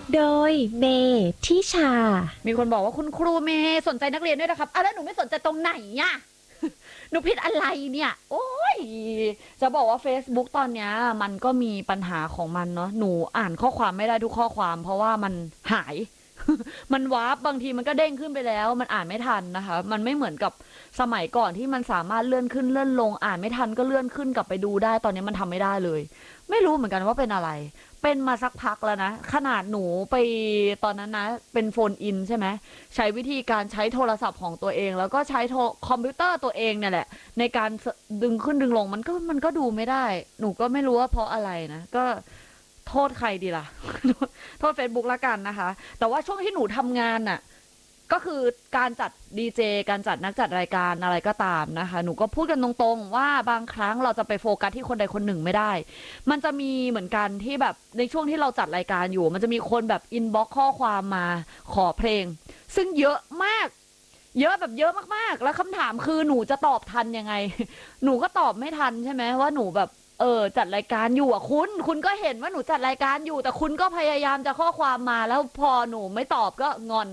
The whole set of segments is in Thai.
โดยเมทิชามีคนบอกว่าคุณครูเมย์สนใจนักเรียนด้วยนะครับแล้วหนูไม่สนใจตรงไหนอ่ะหนูผิดอะไรเนี่ยโอ้ยจะบอกว่า Facebook ตอนเนี้ยมันก็มีปัญหาของมันเนาะหนูอ่านข้อความไม่ได้ทุกข้อความเพราะว่ามันหาย มันวาร์ปบางทีมันก็เด้งขึ้นไปแล้วมันอ่านไม่ทันนะคะมันไม่เหมือนกับสมัยก่อนที่มันสามารถเลื่อนขึ้นเลื่อนลงอ่านไม่ทันก็เลื่อนขึ้นกลับไปดูได้ตอนนี้มันทำไม่ได้เลยไม่รู้เหมือนกันว่าเป็นอะไรเป็นมาสักพักแล้วนะขนาดหนูไปตอนนั้นนะเป็นโฟนอินใช่ไหมใช้วิธีการใช้โทรศัพท์ของตัวเองแล้วก็ใช้คอมพิวเตอร์ตัวเองเนี่ยแหละในการดึงขึ้นดึงลงมันก็ดูไม่ได้หนูก็ไม่รู้ว่าเพราะอะไรนะก็โทษใครดีล่ะ โทษ Facebook ละกันนะคะแต่ว่าช่วงที่หนูทำงานน่ะก็คือการจัดดีเจการจัดนักจัดรายการอะไรก็ตามนะคะหนูก็พูดกันตรงๆว่าบางครั้งเราจะไปโฟกัสที่คนใดคนหนึ่งไม่ได้มันจะมีเหมือนกันที่แบบในช่วงที่เราจัดรายการอยู่มันจะมีคนแบบอินบ็อกข้อความมาขอเพลงซึ่งเยอะมากเยอะแบบเยอะมากๆแล้วคำถามคือหนูจะตอบทันยังไงหนูก็ตอบไม่ทันใช่ไหมว่าหนูแบบจัดรายการอยู่อ่ะคุณก็เห็นว่าหนูจัดรายการอยู่แต่คุณก็พยายามจะข้อความมาแล้วพอหนูไม่ตอบก็งอน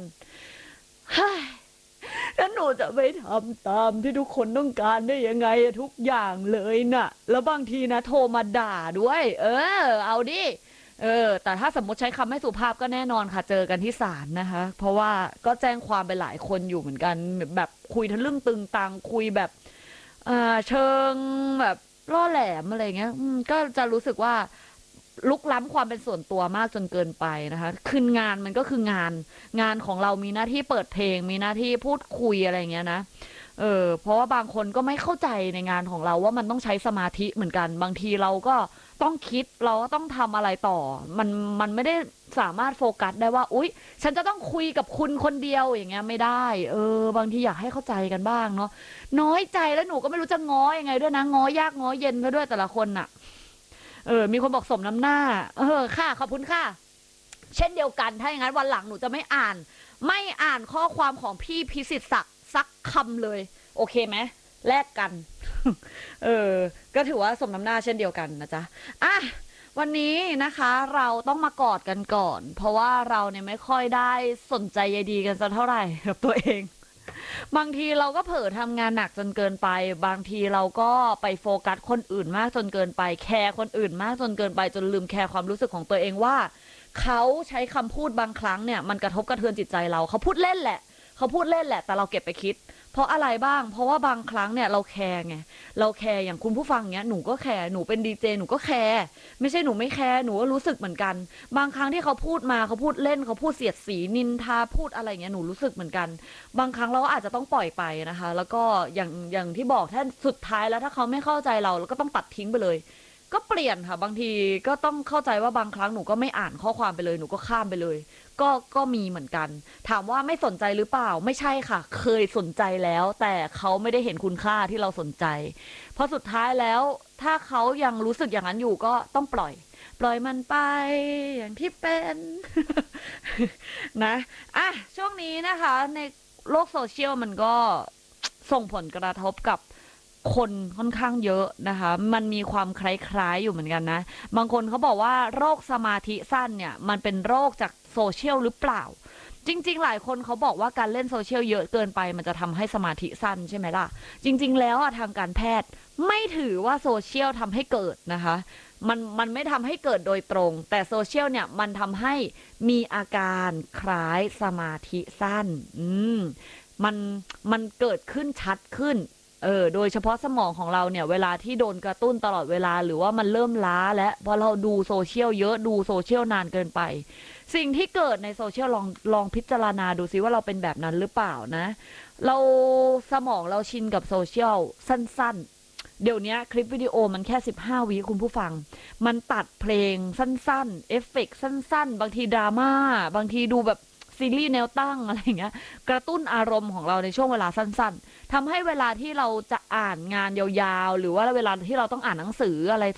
แล้วหนูจะไปทำตามที่ทุกคนต้องการได้ยังไงทุกอย่างเลยน่ะแล้วบางทีนะโทรมาด่าด้วยเอาดิแต่ถ้าสมมติใช้คำไม่สุภาพก็แน่นอนค่ะเจอกันที่ศาลนะคะเพราะว่าก็แจ้งความไปหลายคนอยู่เหมือนกันแบบคุยทะลึ่งตึงตังคุยแบบเชิงแบบล่อแหลมอะไรเงี้ยก็จะรู้สึกว่าลุกล้ำความเป็นส่วนตัวมากจนเกินไปนะคะคืองานมันก็คืองานของเรามีหน้าที่เปิดเพลงมีหน้าที่พูดคุยอะไรเงี้ยนะเพราะว่าบางคนก็ไม่เข้าใจในงานของเราว่ามันต้องใช้สมาธิเหมือนกันบางทีเราก็ต้องคิดเราก็ต้องทำอะไรต่อมันไม่ได้สามารถโฟกัสได้ว่าอุ๊ยฉันจะต้องคุยกับคุณคนเดียวอย่างเงี้ยไม่ได้บางทีอยากให้เข้าใจกันบ้างเนาะน้อยใจแล้วหนูก็ไม่รู้จะง้อยังไงด้วยนะง้อยากง้อเย็นซะด้วยแต่ละคนน่ะมีคนบอกสมน้ำหน้าค่ะขอบคุณค่ะเช่นเดียวกันถ้าอย่างนั้นวันหลังหนูจะไม่อ่านข้อความของพี่พิสิทธิ์ศักดิ์สักคำเลยโอเคไหมแลกกัน เออก็ถือว่าสมน้ำหน้าเช่นเดียวกันนะจ๊ะอ่ะวันนี้นะคะเราต้องมากอดกันก่อนเพราะว่าเราเนี่ยไม่ค่อยได้สนใจใยดีกันสักเท่าไหร่กับตัวเองบางทีเราก็เผลอทำงานหนักจนเกินไปบางทีเราก็ไปโฟกัสคนอื่นมากจนเกินไปแคร์คนอื่นมากจนเกินไปจนลืมแคร์ความรู้สึกของตัวเองว่าเขาใช้คำพูดบางครั้งเนี่ยมันกระทบกระเทือนจิตใจเราเขาพูดเล่นแหละเขาพูดเล่นแหละแต่เราเก็บไปคิดเพราะอะไรบ้างเพราะว่าบางครั้งเนี่ยเราแคร์ไงเราแคร์อย่างคุณผู้ฟังเนี้ยหนูก็แคร์หนูเป็นดีเจหนูก็แคร์ไม่ใช่หนูไม่แคร์หนูก็รู้สึกเหมือนกันบางครั้งที่เขาพูดมาเขาพูดเล่นเขาพูดเสียดสีนินทาพูดอะไรเงี้ยหนูรู้สึกเหมือนกันบางครั้งเราก็อาจจะต้องปล่อยไปนะคะแล้วก็อย่างที่บอกถ้าสุดท้ายแล้วถ้าเขาไม่เข้าใจเราก็ต้องตัดทิ้งไปเลยก็เปลี่ยนค่ะบางทีก็ต้องเข้าใจว่าบางครั้งหนูก็ไม่อ่านข้อความไปเลยหนูก็ข้ามไปเลยก็มีเหมือนกันถามว่าไม่สนใจหรือเปล่าไม่ใช่ค่ะเคยสนใจแล้วแต่เขาไม่ได้เห็นคุณค่าที่เราสนใจเพราะสุดท้ายแล้วถ้าเขายังรู้สึกอย่างนั้นอยู่ก็ต้องปล่อยมันไปอย่างที่เป็น นะช่วงนี้นะคะในโลกโซเชียลมันก็ส่งผลกระทบกับคนค่อนข้างเยอะนะคะมันมีความคล้ายๆอยู่เหมือนกันนะบางคนเขาบอกว่าโรคสมาธิสั้นเนี่ยมันเป็นโรคจากโซเชียลหรือเปล่าจริงๆหลายคนเขาบอกว่าการเล่นโซเชียลเยอะเกินไปมันจะทำให้สมาธิสั้นใช่ไหมล่ะจริงๆแล้วทางการแพทย์ไม่ถือว่าโซเชียลทำให้เกิดนะคะมันไม่ทำให้เกิดโดยตรงแต่โซเชียลเนี่ยมันทำให้มีอาการคล้ายสมาธิสั้นมันมันเกิดขึ้นชัดขึ้นโดยเฉพาะสมองของเราเนี่ยเวลาที่โดนกระตุ้นตลอดเวลาหรือว่ามันเริ่มล้าและพอเราดูโซเชียลเยอะดูโซเชียลนานเกินไปสิ่งที่เกิดในโซเชียลลองพิจารณาดูซิว่าเราเป็นแบบนั้นหรือเปล่านะเราสมองเราชินกับโซเชียลสั้นๆเดี๋ยวนี้คลิปวิดีโอมันแค่15 วิคุณผู้ฟังมันตัดเพลงสั้นๆเอฟเฟกต์สั้นๆบางทีดราม่าบางทีดูแบบซีรีส์แนวตั้งอะไรอย่างเงี้ยกระตุ้นอารมณ์ของเราในช่วงเวลาสั้นๆทำให้เวลาที่เราจะอ่านงานยาวๆหรือว่าเวลาที่เราต้องอ่านหนังสืออะไร